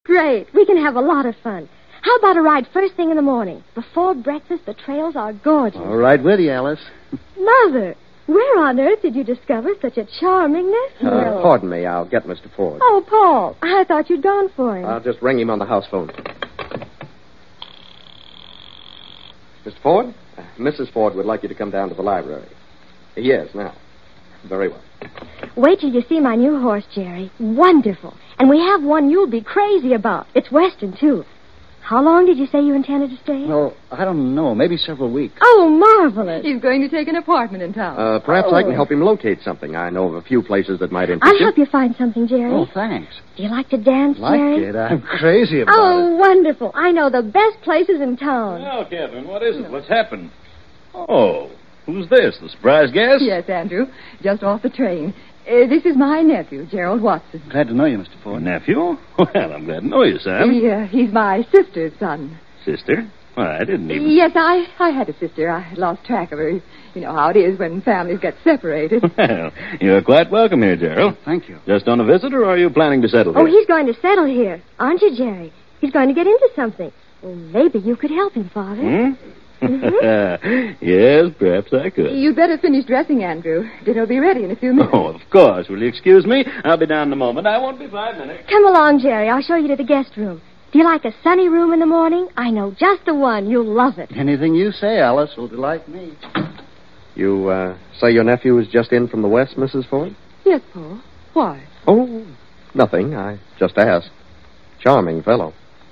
Great. We can have a lot of fun. How about a ride first thing in the morning? Before breakfast, the trails are gorgeous. All right with you, Alice. Mother, where on earth did you discover such a charming nephew? Pardon me. I'll get Mr. Ford. Oh, Paul, I thought you'd gone for him. I'll just ring him on the house phone. Mr. Ford? Mrs. Ford would like you to come down to the library. Yes, now. Very well. Wait till you see my new horse, Jerry. Wonderful. And we have one you'll be crazy about. It's Western, too. How long did you say you intended to stay? Well, I don't know. Maybe several weeks. Oh, marvelous. He's going to take an apartment in town. Perhaps I can help him locate something. I know of a few places that might interest I'll help you find something, Jerry. Oh, thanks. Do you like to dance, Like Jerry? it? I'm crazy about it. Oh, wonderful. I know the best places in town. Well, Kevin, what is it? What's happened? Oh, who's this? The surprise guest? Yes, Andrew. Just off the train. This is my nephew, Gerald Watson. Glad to know you, Mr. Ford. Nephew? Well, I'm glad to know you, Sam. He's my sister's son. Sister? Well, I didn't even... Yes, I had a sister. I lost track of her. You know how it is when families get separated. Well, you're quite welcome here, Gerald. Thank you. Just on a visit, or are you planning to settle here? Oh, he's going to settle here. Aren't you, Jerry? He's going to get into something. Well, maybe you could help him, Father. Yes, perhaps I could. You'd better finish dressing, Andrew. Dinner will be ready in a few minutes. Oh, of course. Will you excuse me? I'll be down in a moment. I won't be 5 minutes. Come along, Jerry. I'll show you to the guest room. Do you like a sunny room in the morning? I know just the one. You'll love it. Anything you say, Alice, will delight me. You, say your nephew is just in from the west, Mrs. Ford? Yes, Paul. Why? Oh, nothing. I just asked. Charming fellow.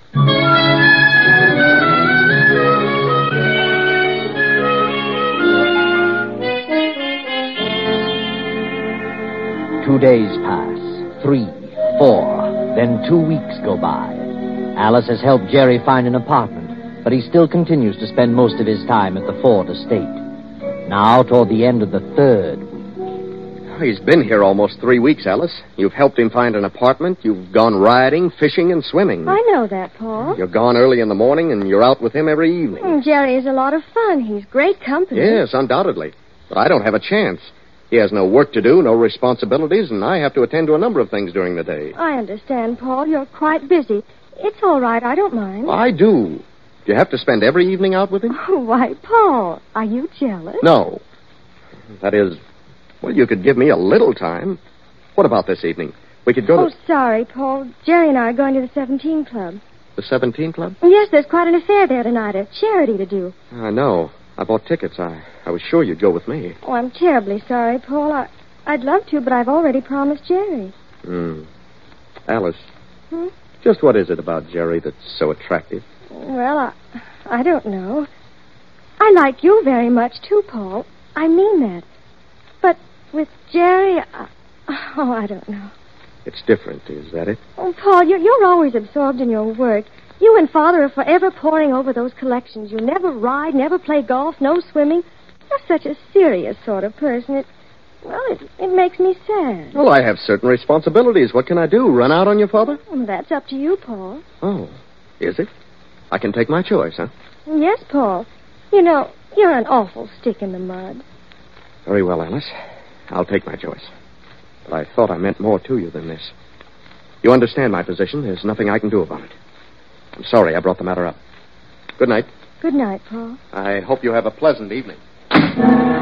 2 days pass, 3, 4, then 2 weeks go by. Alice has helped Jerry find an apartment, but he still continues to spend most of his time at the Ford estate. Now, toward the end of the 3rd week. He's been here almost 3 weeks, Alice. You've helped him find an apartment. You've gone riding, fishing, and swimming. I know that, Paul. You're gone early in the morning, and you're out with him every evening. Jerry is a lot of fun. He's great company. Yes, undoubtedly. But I don't have a chance. He has no work to do, no responsibilities, and I have to attend to a number of things during the day. I understand, Paul. You're quite busy. It's all right. I don't mind. I do. Do you have to spend every evening out with him? Oh, why, Paul, are you jealous? No. That is, well, you could give me a little time. What about this evening? We could go to... Oh, sorry, Paul. Jerry and I are going to the 17 Club. The 17 Club? Yes, there's quite an affair there tonight, a charity to do. I know. I bought tickets. I was sure you'd go with me. Oh, I'm terribly sorry, Paul. I'd love to, but I've already promised Jerry. Alice, just what is it about Jerry that's so attractive? Well, I don't know. I like you very much, too, Paul. I mean that. But with Jerry, I don't know. It's different, is that it? Oh, Paul, you're always absorbed in your work. You and Father are forever poring over those collections. You never ride, never play golf, no swimming. You're such a serious sort of person. It makes me sad. Well, I have certain responsibilities. What can I do? Run out on your father? Well, that's up to you, Paul. Oh, is it? I can take my choice, huh? Yes, Paul. You know, you're an awful stick in the mud. Very well, Alice. I'll take my choice. But I thought I meant more to you than this. You understand my position. There's nothing I can do about it. I'm sorry I brought the matter up. Good night. Good night, Paul. I hope you have a pleasant evening.